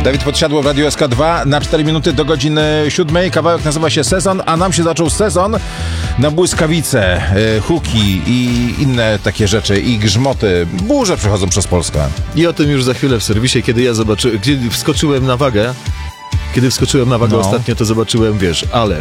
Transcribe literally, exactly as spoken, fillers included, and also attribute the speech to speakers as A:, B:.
A: Dawid Podsiadło w Radiu S K dwa na cztery minuty do godziny siódmej. Kawałek nazywa się Sezon, a nam się zaczął sezon na błyskawice, y, huki i inne takie rzeczy i grzmoty. Burze przechodzą przez Polskę.
B: I o tym już za chwilę w serwisie, kiedy ja zobaczyłem, kiedy wskoczyłem na wagę, kiedy wskoczyłem na wagę
A: No.
B: ostatnio, to zobaczyłem, wiesz, alerm.